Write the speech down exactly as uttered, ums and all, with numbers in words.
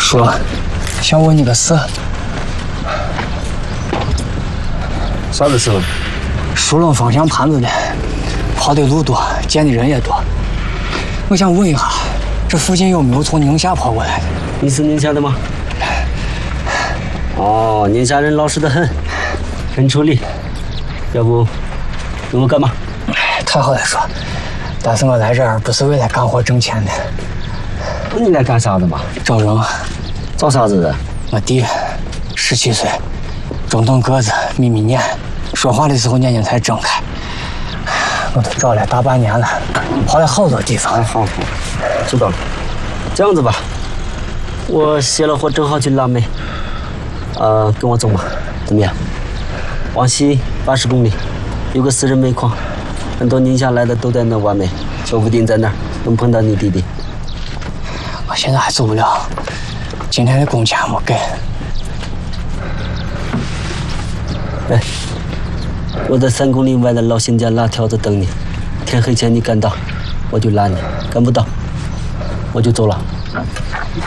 说，想问你个事。 啥子事？ 疏冷方向盘子的，跑的路多，见的人也多。我想问一下，这附近有没有从宁夏跑过来的？ 你是宁夏的吗？哦，宁夏人老实得很，很处理。要不，问我干嘛？ 太好了说，但是我来这儿不是为了干活挣钱的。 那你来干啥的嘛？ 找人。 找啥子的？ 我弟，十七岁，中等个子，眯眯眼，说话的时候眼睛才睁开。我都找了大半年了，跑了好多地方。 哎，好好，知道了。这样子吧，我歇了会正好去腊梅。呃，跟我走嘛，怎么样？往西八十公里，有个私人煤矿，很多宁夏来的都在那挖煤，说不定在那儿能碰到你弟弟。 我现在还走不了，今天的工钱没给。 哎，我在三公里外的老辛家拉条子等你，天黑前你赶到，我就拉你；赶不到，我就走了。